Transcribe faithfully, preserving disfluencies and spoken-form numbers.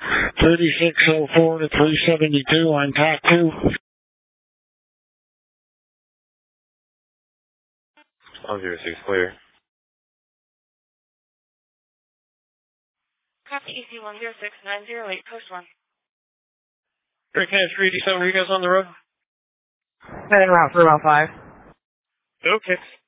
thirty-six oh four to three seventy-two on T A C two. one zero six clear. Copy E C one zero six nine zero eight, post one. Drake Nash three eighty-seven, are you guys on the road? Heading route for about five. Okay.